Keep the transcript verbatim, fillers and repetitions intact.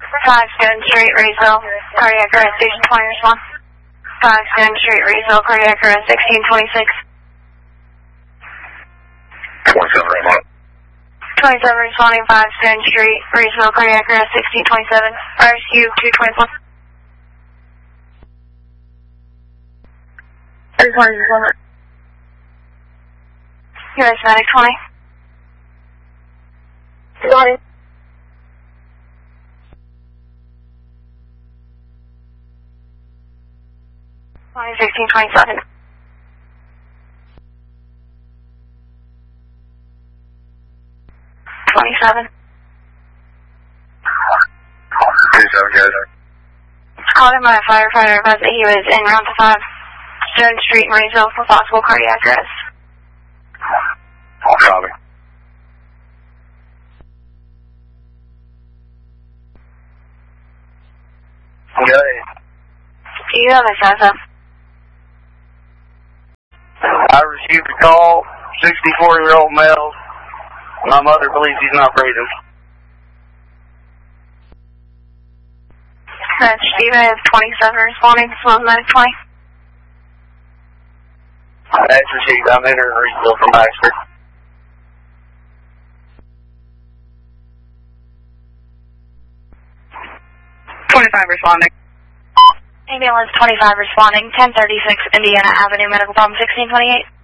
five Stone Street, Roseville, cardiac arrest, station twenty, respond. five Stone Street, Roseville, cardiac arrest, sixteen twenty-six. twenty-seven, respond. twenty-seven, responding, five Stone Street, Roseville, cardiac arrest, sixteen twenty-seven. R S U two twenty-four. three twenty, respond. U S Medic twenty. Responding. twenty, sixteen twenty-seven. twenty-seven. twenty-seven, guys. Called in by a firefighter about that he was en route to five Stone Street, Marysville for possible cardiac arrest. Copy. Okay. Do you have a S S F? I received a call, sixty-four-year-old male. My mother believes he's not breathing. That's Steven, is twenty-seven responding to Sloan Medic twenty. That's received. I'm entering Reedville from Baxter. twenty-five responding. Ambulance twenty-five responding, ten thirty-six Indiana Avenue, medical problem sixteen twenty-eight.